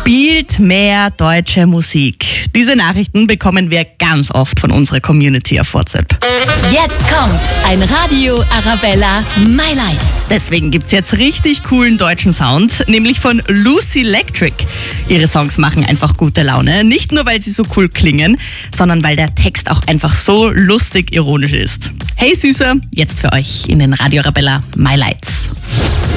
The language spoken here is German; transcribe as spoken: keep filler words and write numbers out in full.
Spielt mehr deutsche Musik. Diese Nachrichten bekommen wir ganz oft von unserer Community auf WhatsApp. Jetzt kommt ein Radio Arabella My Light. Deswegen gibt's jetzt richtig coolen deutschen Sound, nämlich von Lucy Electric. Ihre Songs machen einfach gute Laune, nicht nur weil sie so cool klingen, sondern weil der Text auch einfach so lustig ironisch ist. Hey Süßer, jetzt für euch in den Radio Arabella My Lights.